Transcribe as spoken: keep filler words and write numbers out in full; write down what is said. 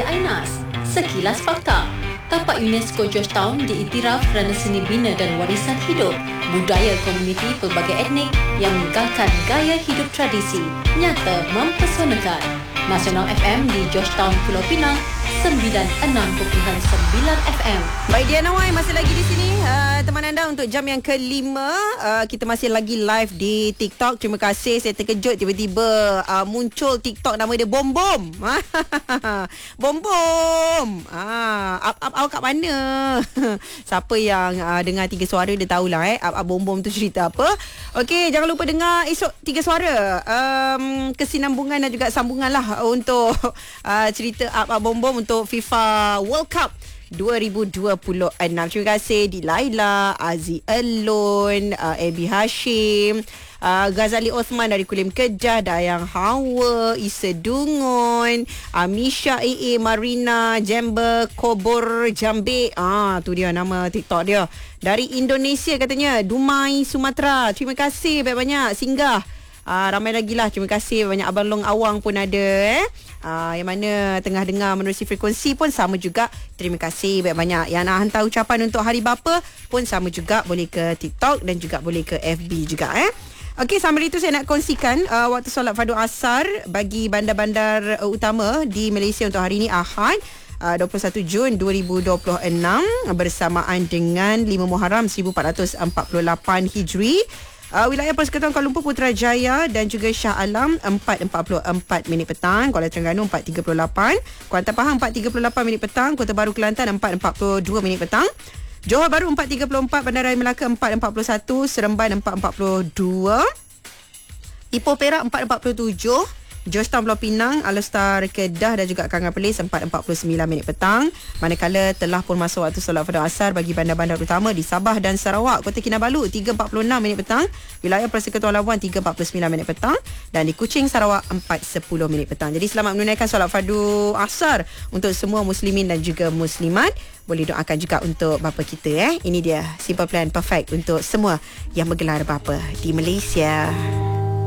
Ainas. Sekilas Fakta. Tapak UNESCO Georgetown diiktiraf kerana seni bina dan warisan hidup, budaya komuniti pelbagai etnik yang mengekalkan gaya hidup tradisi, nyata mempesonakan. Nasional F M di Georgetown, Pulau Pinang, sembilan puluh enam perpuluhan sembilan F M. Baik, Diana Wai masih lagi di sini uh, teman anda untuk jam yang kelima. Uh, kita masih lagi live di TikTok. Terima kasih, saya terkejut tiba-tiba uh, muncul TikTok nama dia Bom Bom. Bom Bom. Ah, up up up kat mana? Siapa yang uh, dengar Tiga Suara dia tahulah eh up up Bom Bom tu cerita apa. Okey, jangan lupa dengar esok Tiga Suara. Um, kesinambungan dan juga sambungan lah untuk uh, cerita up up Bom Bom untuk FIFA World Cup dua ribu dua puluh enam. Terima kasih di Laila, Aziz Elon, uh, Ebi Hashim, uh, Ghazali Osman dari Kulim Kedah, Dayang Hawa, Isa Dungun, uh, Misha A A, Marina Jember, Kobor Jambe. Ah, tu dia nama TikTok dia. Dari Indonesia katanya, Dumai Sumatera. Terima kasih banyak-banyak singgah. Uh, ramai lagi lah. Terima kasih banyak. Abang Long Awang pun ada eh. Uh, yang mana tengah dengar menerusi frekuensi pun sama juga. Terima kasih banyak-banyak. Yang nak hantar ucapan untuk hari bapa pun sama juga. Boleh ke TikTok dan juga boleh ke F B juga eh. Okey, sambil itu saya nak kongsikan uh, waktu solat fardu asar bagi bandar-bandar uh, utama di Malaysia untuk hari ini Ahad uh, dua puluh satu Jun dua ribu dua puluh enam bersamaan dengan lima Muharram seribu empat ratus empat puluh lapan Hijri. Uh, wilayah Persekutuan Kuala Lumpur, Putrajaya dan juga Shah Alam empat empat puluh empat minit petang, Kuala Terengganu empat tiga puluh lapan, Kuantan Pahang empat tiga puluh lapan minit petang, Kota Baru Kelantan empat empat puluh dua minit petang, Johor Bahru empat tiga puluh empat, Bandaraya Melaka empat empat puluh satu, Seremban empat empat puluh dua, Ipoh Perak empat empat puluh tujuh, Georgetown Pulau Pinang, Alustar Kedah dan juga Kangan Perlis empat empat puluh sembilan minit petang. Manakala telah pun masuk waktu solat fardu asar bagi bandar-bandar utama di Sabah dan Sarawak, Kota Kinabalu tiga empat puluh enam minit petang, wilayah Persekutuan Labuan tiga empat puluh sembilan minit petang dan di Kuching Sarawak empat sepuluh minit petang. Jadi selamat menunaikan solat fardu asar untuk semua muslimin dan juga muslimat. Boleh doakan juga untuk bapa kita eh. Ini dia Simple Plan Perfect untuk semua yang bergelar bapa di Malaysia.